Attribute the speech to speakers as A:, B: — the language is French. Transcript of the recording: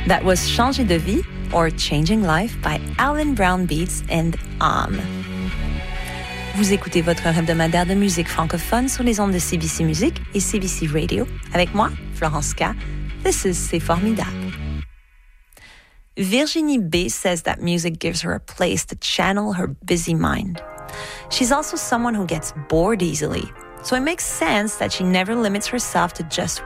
A: That was Changer de vie or Changing Life by Alvin Brown Beats and Vous écoutez votre hebdomadaire de musique francophone sur les ondes de CBC Music et CBC Radio avec moi, Florence K. This is C'est formidable. Virginie B says that music gives her a place to channel her busy mind. She's also someone who gets bored easily, so it makes sense that she never limits herself to just